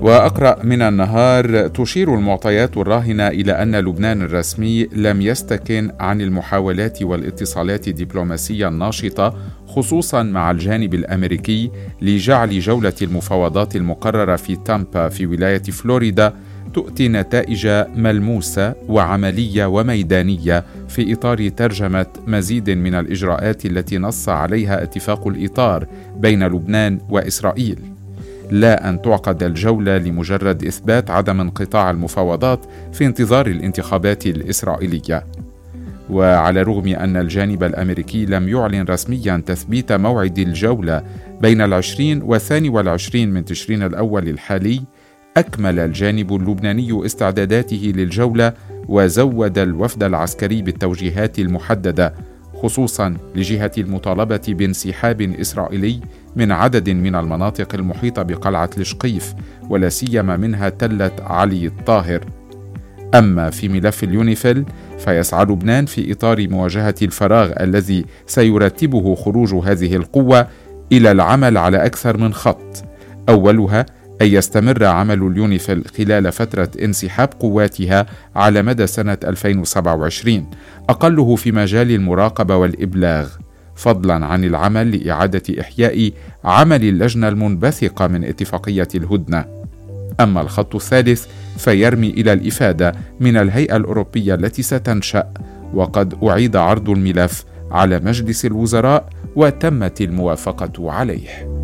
وأقرأ من النهار: تشير المعطيات الراهنة إلى أن لبنان الرسمي لم يستكن عن المحاولات والاتصالات الدبلوماسية الناشطة خصوصا مع الجانب الأمريكي لجعل جولة المفاوضات المقررة في تامبا في ولاية فلوريدا تؤتي نتائج ملموسة وعملية وميدانية في إطار ترجمة مزيد من الإجراءات التي نص عليها اتفاق الإطار بين لبنان وإسرائيل، لا أن تعقد الجولة لمجرد إثبات عدم انقطاع المفاوضات في انتظار الانتخابات الإسرائيلية. وعلى الرغم أن الجانب الأمريكي لم يعلن رسميا تثبيت موعد الجولة بين 20 و22 من تشرين الأول الحالي، أكمل الجانب اللبناني استعداداته للجولة وزود الوفد العسكري بالتوجيهات المحددة، خصوصا لجهة المطالبة بانسحاب إسرائيلي من عدد من المناطق المحيطة بقلعة الشقيف، ولا سيما منها تلة علي الطاهر. أما في ملف اليونيفيل فيسعى لبنان في إطار مواجهة الفراغ الذي سيرتبه خروج هذه القوة إلى العمل على أكثر من خط، أولها أن يستمر عمل اليونيفيل خلال فترة انسحاب قواتها على مدى سنة 2027، أقله في مجال المراقبة والإبلاغ، فضلا عن العمل لإعادة إحياء عمل اللجنة المنبثقة من اتفاقية الهدنة. أما الخط الثالث فيرمي إلى الإفادة من الهيئة الأوروبية التي ستنشأ، وقد أعيد عرض الملف على مجلس الوزراء وتمت الموافقة عليه.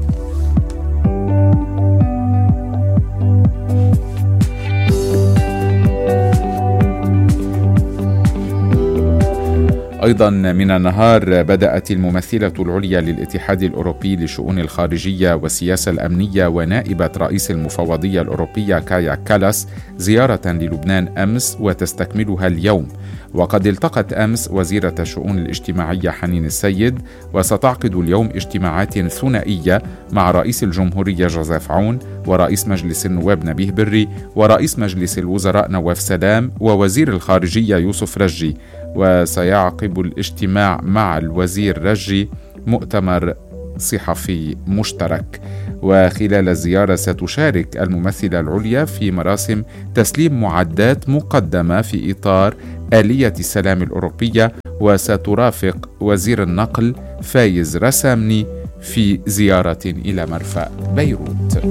أيضا من النهار بدأت الممثلة العليا للاتحاد الأوروبي لشؤون الخارجية والسياسة الأمنية ونائبة رئيس المفوضية الأوروبية كايا كالاس زيارة للبنان أمس وتستكملها اليوم، وقد التقت أمس وزيرة الشؤون الاجتماعية حنين السيد، وستعقد اليوم اجتماعات ثنائية مع رئيس الجمهورية جوزيف عون ورئيس مجلس النواب نبيه بري ورئيس مجلس الوزراء نواف سلام ووزير الخارجية يوسف رجي. وسيعقب الاجتماع مع الوزير رجي مؤتمر صحفي مشترك. وخلال الزيارة ستشارك الممثلة العليا في مراسم تسليم معدات مقدمة في إطار آلية السلام الأوروبية، وسترافق وزير النقل فايز رسامني في زيارة إلى مرفأ بيروت.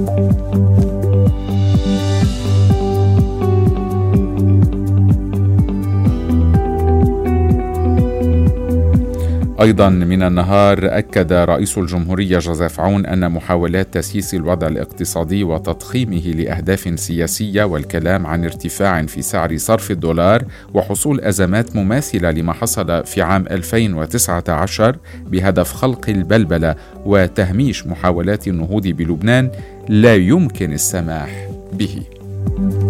أيضا من النهار أكد رئيس الجمهورية جوزيف عون أن محاولات تسييس الوضع الاقتصادي وتضخيمه لأهداف سياسية والكلام عن ارتفاع في سعر صرف الدولار وحصول أزمات مماثلة لما حصل في عام 2019 بهدف خلق البلبلة وتهميش محاولات النهوض بلبنان لا يمكن السماح به.